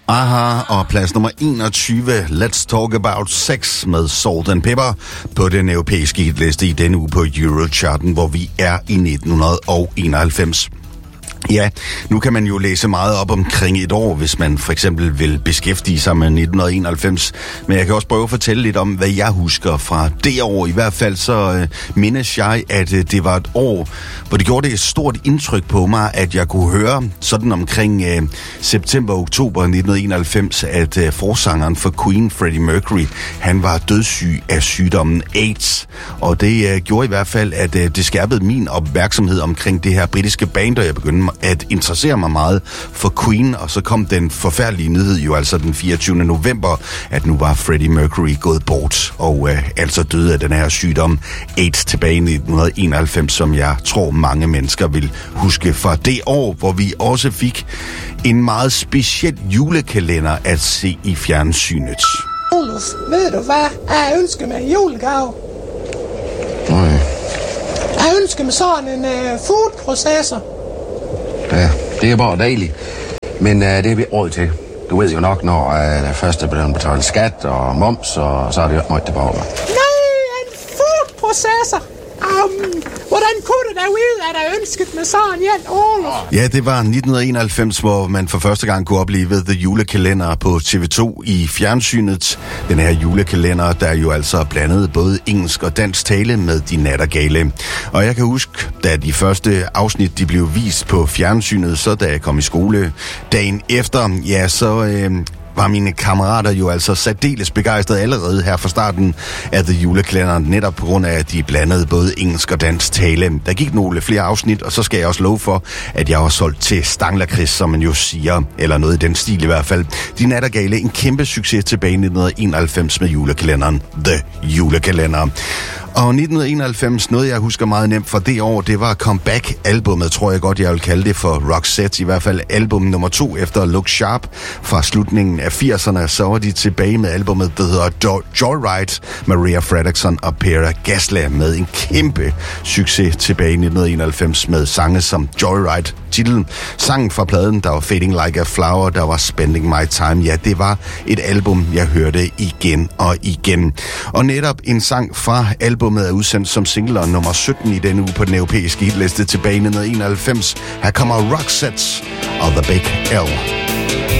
Aha, og plads nummer 21, Let's Talk About Sex med Salt and Pepper på den europæiske hitliste i denne uge på Eurocharten, hvor vi er i 1991. Ja, nu kan man jo læse meget op omkring et år, hvis man for eksempel vil beskæftige sig med 1991. Men jeg kan også prøve at fortælle lidt om, hvad jeg husker fra det år. I hvert fald så mindes jeg, at det var et år, hvor det gjorde et stort indtryk på mig, at jeg kunne høre sådan omkring september-oktober 1991, at forsangeren for Queen, Freddie Mercury, han var dødssyg af sygdommen AIDS. Og det gjorde i hvert fald, at det skærpede min opmærksomhed omkring det her britiske band, og jeg begyndte at interessere mig meget for Queen, og så kom den forfærdelige nyhed jo altså den 24. november, at nu var Freddie Mercury gået bort, og altså døde af den her sygdom AIDS tilbage i 1991, som jeg tror mange mennesker vil huske fra det år, hvor vi også fik en meget speciel julekalender at se i fjernsynet. Oluf, ved du hvad? Jeg ønsker mig en julegave. Nej. Jeg ønsker mig sådan en food processor. Ja, det er bare dejligt. Men det er vi råd til. Du ved jo nok, når først er blevet betalt skat og moms, og så er det jo meget tilbage. Nej, en food processor. Hvordan kunne du da vide, at jeg ønskede mig sådan en, Oluf? Ja, det var 1991, hvor man for første gang kunne opleve The Julekalender på TV2 i fjernsynet. Den her julekalender, der jo altså blandede både engelsk og dansk tale med De Nattergale. Og jeg kan huske, da de første afsnit de blev vist på fjernsynet, så da jeg kom i skole dagen efter, ja, så var mine kammerater jo altså særdeles begejstrede allerede her fra starten af The Julekalender, netop på grund af, at de blandede både engelsk og dansk tale. Der gik nogle flere afsnit, og så skal jeg også love for, at jeg var solgt til stanglerkris, som man jo siger, eller noget i den stil i hvert fald. De Nattergale, en kæmpe succes tilbage i 1991 med julekalenderen The Julekalender. Og 1991, noget jeg husker meget nemt fra det år, det var comeback-albummet, tror jeg godt, jeg vil kalde det for Roxette. I hvert fald album nummer 2 efter Look Sharp fra slutningen af 80'erne. Så var de tilbage med albummet, der hedder Joyride, Maria Fredriksson og Pera Gasla med en kæmpe succes tilbage i 1991 med sange som Joyride. Titlen, sangen fra pladen, der var Fading Like a Flower, der var Spending My Time. Ja, det var et album, jeg hørte igen og igen. Og netop en sang fra albumet er udsendt som single nummer 17 i denne uge på den europæiske hitliste tilbage i 1991. Her kommer Roxette og The Big L.